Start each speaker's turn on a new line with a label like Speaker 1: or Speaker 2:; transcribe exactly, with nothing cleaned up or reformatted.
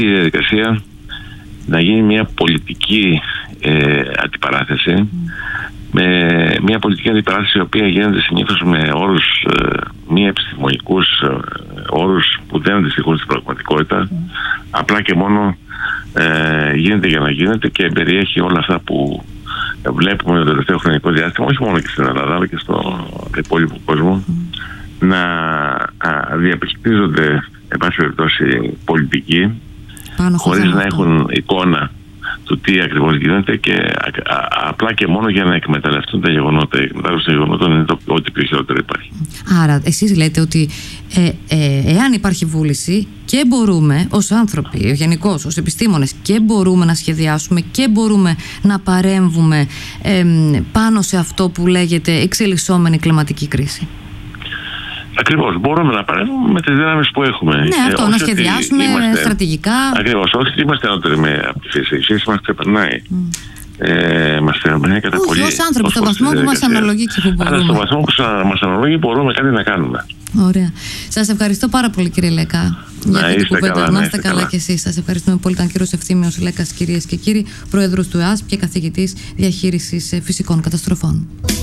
Speaker 1: η διαδικασία να γίνει μια πολιτική ε, αντιπαράθεση, mm. με μια πολιτική αντιπαράθεση η οποία γίνεται συνήθως με όρους ε, μη επιστημονικούς, ε, όρους που δεν αντιστοιχούν στην πραγματικότητα, mm. απλά και μόνο ε, γίνεται για να γίνεται και περιέχει όλα αυτά που βλέπουμε το τελευταίο χρονικό διάστημα, όχι μόνο και στην Ελλάδα αλλά και στο υπόλοιπο κόσμο, mm. να α, διαπιστίζονται εν πάση περιπτώσει πολιτικοί χωρίς να έχουν εικόνα του τι ακριβώς γίνεται και α, α, απλά και μόνο για να εκμεταλλευτούν τα γεγονότα. Η εκμετάλλευση των γεγονότων είναι το ό,τι πιο χειρότερο υπάρχει.
Speaker 2: Άρα εσείς λέτε ότι ε, ε, εάν υπάρχει βούληση και μπορούμε ως άνθρωποι, γενικώς ως επιστήμονες, και μπορούμε να σχεδιάσουμε και μπορούμε να παρέμβουμε ε, πάνω σε αυτό που λέγεται εξελισσόμενη κλιματική κρίση.
Speaker 1: Ακριβώς, μπορούμε να παρέμβουμε με τις δυνάμεις που έχουμε.
Speaker 2: Ναι, αυτό, ε, να σχεδιάσουμε είμαστε, στρατηγικά.
Speaker 1: Ακριβώς, όχι ότι είμαστε ανώτεροι με από τη φύση. Η φύση μας ξεπερνάει. Mm. Ε, μας ξεπερνάει κατά
Speaker 2: όχι,
Speaker 1: πολύ.
Speaker 2: Όχι, ως άνθρωποι, στον βαθμό που μας αναλογεί και που μπορούμε.
Speaker 1: Αλλά στον βαθμό που μας αναλογεί μπορούμε κάτι να κάνουμε.
Speaker 2: Ωραία. Σας ευχαριστώ πάρα πολύ, κύριε Λέκα, για αυτή την κουβέντα. Να είστε καλά κι εσείς. Σας ευχαριστούμε πολύ. Ήταν κύριος Ευθύμιος Λέκας, κυρίες και κύριοι, πρόεδρος του ΕΑΣΠ και καθηγητής διαχείρισης φυσικών καταστροφών.